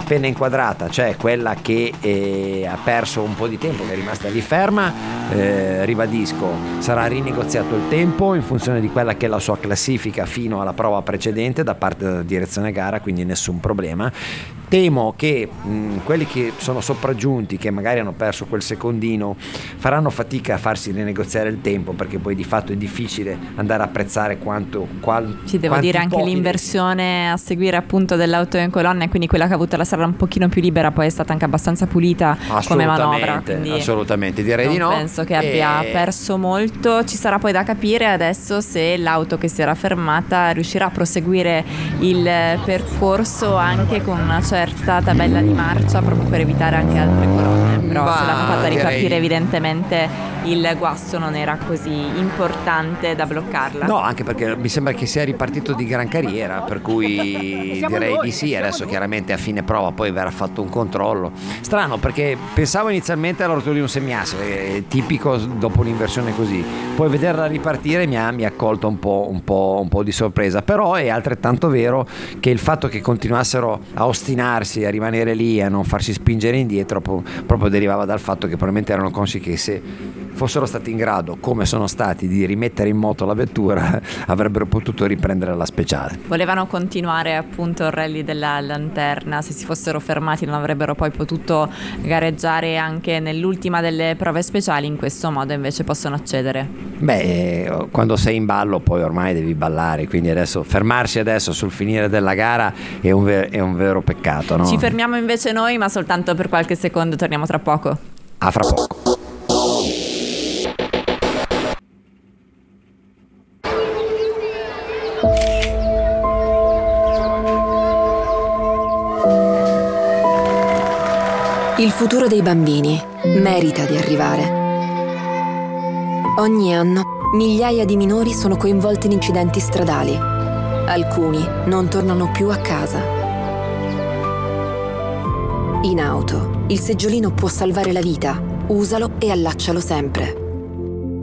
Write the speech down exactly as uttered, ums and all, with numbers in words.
appena inquadrata, cioè quella che eh, ha perso un po' di tempo, che è rimasta lì ferma, eh, ribadisco, sarà rinegoziato il tempo in funzione di quella che è la sua classifica fino alla prova precedente da parte della direzione gara, quindi nessun problema. Temo che mh, quelli che sono sopraggiunti, che magari hanno perso quel secondino, faranno fatica a farsi rinegoziare il tempo, perché poi di fatto è difficile andare a apprezzare quanto qual, Ci devo dire anche l'inversione a seguire appunto dell'auto in colonna, e quindi quella che ha avuto la strada un pochino più libera poi è stata anche abbastanza pulita come manovra, quindi assolutamente direi non di no. penso che abbia e... perso molto. Ci sarà poi da capire adesso se l'auto che si era fermata riuscirà a proseguire il percorso anche con una certa tabella di marcia, proprio per evitare anche altre colonne, però bah, se l'hanno fatta ripartire direi... evidentemente il guasto non era così importante da bloccarla. No, anche perché mi sembra che sia ripartito di gran carriera, per cui direi di sì. Adesso chiaramente a fine prova poi verrà fatto un controllo. Strano, perché pensavo inizialmente alla rottura di un semiasse, è tipico dopo un'inversione così, poi vederla ripartire mi ha, mi ha colto un po', un po', un po' di sorpresa. Però è altrettanto vero che il fatto che continuassero a ostinarsi, a rimanere lì, a non farsi spingere indietro, proprio derivava dal fatto che probabilmente erano consci che se fossero stati in grado, come sono stati, di rimettere in moto la vettura, avrebbero potuto riprendere la speciale. Volevano continuare appunto il rally della lanterna, se si fossero fermati non avrebbero poi potuto gareggiare anche nell'ultima delle prove speciali, in questo modo invece possono accedere. Beh, quando sei in ballo poi ormai devi ballare, quindi adesso fermarsi adesso sul finire della gara è un, ver- è un vero peccato, no? Ci fermiamo invece noi, ma soltanto per qualche secondo, torniamo tra poco. A fra poco. Il futuro dei bambini merita di arrivare. Ogni anno migliaia di minori sono coinvolti in incidenti stradali. Alcuni non tornano più a casa. In auto, il seggiolino può salvare la vita. Usalo e allaccialo sempre.